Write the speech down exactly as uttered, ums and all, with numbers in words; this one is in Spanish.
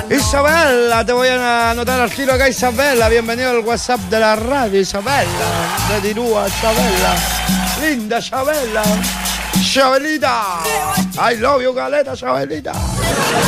Isabela, te voy a anotar al tiro acá, Isabela. Bienvenido al WhatsApp de la radio, Isabela. De Tirúa, Isabela. Linda Isabela. Isabelita. I love you, Caleta, Isabelita.